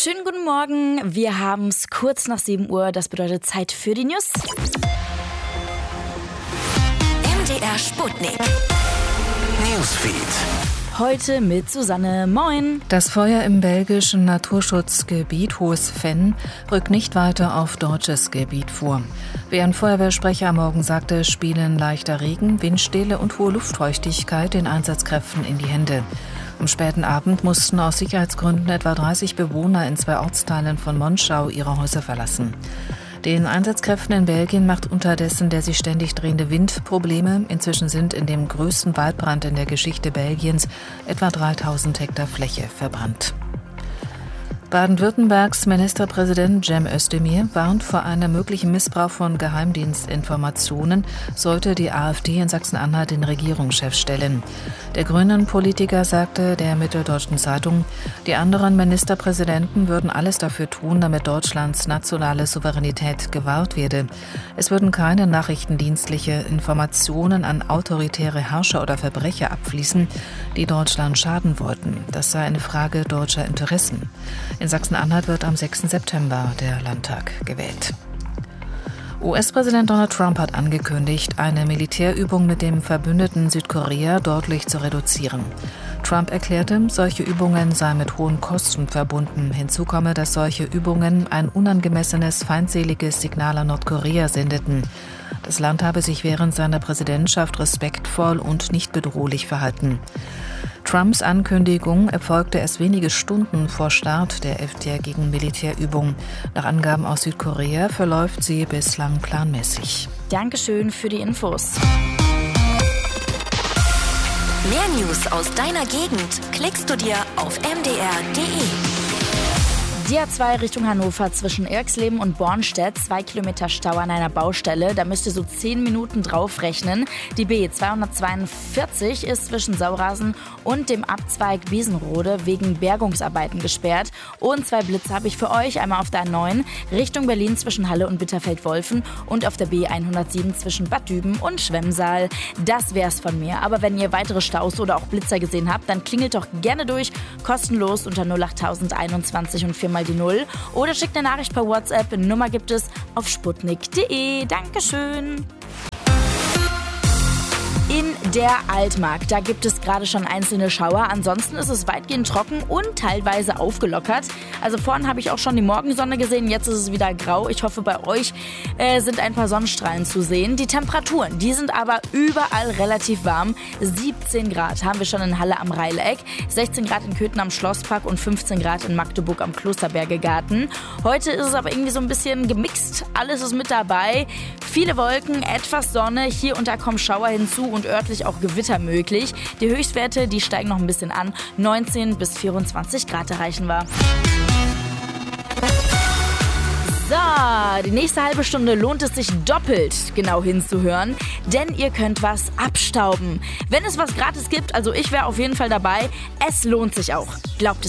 Schönen guten Morgen, wir haben es kurz nach 7 Uhr, das bedeutet Zeit für die News. MDR Sputnik Newsfeed. Heute mit Susanne. Moin. Das Feuer im belgischen Naturschutzgebiet Hohes Venn rückt nicht weiter auf deutsches Gebiet vor. Wie ein Feuerwehrsprecher am Morgen sagte, spielen leichter Regen, Windstille und hohe Luftfeuchtigkeit den Einsatzkräften in die Hände. Am späten Abend mussten aus Sicherheitsgründen etwa 30 Bewohner in 2 Ortsteilen von Monschau ihre Häuser verlassen. Den Einsatzkräften in Belgien macht unterdessen der sich ständig drehende Wind Probleme. Inzwischen sind in dem größten Waldbrand in der Geschichte Belgiens etwa 3000 Hektar Fläche verbrannt. Baden-Württembergs Ministerpräsident Cem Özdemir warnt vor einem möglichen Missbrauch von Geheimdienstinformationen, sollte die AfD in Sachsen-Anhalt den Regierungschef stellen. Der Grünen-Politiker sagte der Mitteldeutschen Zeitung, die anderen Ministerpräsidenten würden alles dafür tun, damit Deutschlands nationale Souveränität gewahrt werde. Es würden keine nachrichtendienstliche Informationen an autoritäre Herrscher oder Verbrecher abfließen, die Deutschland schaden wollten. Das sei eine Frage deutscher Interessen. In Sachsen-Anhalt wird am 6. September der Landtag gewählt. US-Präsident Donald Trump hat angekündigt, eine Militärübung mit dem Verbündeten Südkorea deutlich zu reduzieren. Trump erklärte, solche Übungen seien mit hohen Kosten verbunden. Hinzu komme, dass solche Übungen ein unangemessenes, feindseliges Signal an Nordkorea sendeten. Das Land habe sich während seiner Präsidentschaft respektvoll und nicht bedrohlich verhalten. Trumps Ankündigung erfolgte erst wenige Stunden vor Start der FDR-gegen Militärübung. Nach Angaben aus Südkorea verläuft sie bislang planmäßig. Dankeschön für die Infos. Mehr News aus deiner Gegend klickst du dir auf mdr.de. Die A2 Richtung Hannover zwischen Irxleben und Bornstedt, 2 Kilometer Stau an einer Baustelle. Da müsst ihr so 10 Minuten drauf rechnen. Die B242 ist zwischen Saurasen und dem Abzweig Wiesenrode wegen Bergungsarbeiten gesperrt. Und 2 Blitze habe ich für euch. Einmal auf der A9 Richtung Berlin zwischen Halle und Bitterfeld-Wolfen und auf der B107 zwischen Bad Düben und Schwemmsaal. Das wär's von mir. Aber wenn ihr weitere Staus oder auch Blitzer gesehen habt, dann klingelt doch gerne durch. Kostenlos unter 08021 und 4 mal die 0 oder schickt eine Nachricht per WhatsApp. Nummer gibt es auf sputnik.de. Dankeschön. In der Altmark, da gibt es gerade schon einzelne Schauer. Ansonsten ist es weitgehend trocken und teilweise aufgelockert. Also vorhin habe ich auch schon die Morgensonne gesehen, jetzt ist es wieder grau. Ich hoffe, bei euch sind ein paar Sonnenstrahlen zu sehen. Die Temperaturen, die sind aber überall relativ warm. 17 Grad haben wir schon in Halle am Reileck, 16 Grad in Köthen am Schlosspark und 15 Grad in Magdeburg am Klosterbergegarten. Heute ist es aber irgendwie so ein bisschen gemixt. Alles ist mit dabei. Viele Wolken, etwas Sonne, hier und da kommen Schauer hinzu und örtlich auch Gewitter möglich. Die Höchstwerte, die steigen noch ein bisschen an. 19 bis 24 Grad erreichen wir. So, die nächste halbe Stunde lohnt es sich doppelt genau hinzuhören, denn ihr könnt was abstauben. Wenn es was gratis gibt, also ich wäre auf jeden Fall dabei, es lohnt sich auch. Glaubt es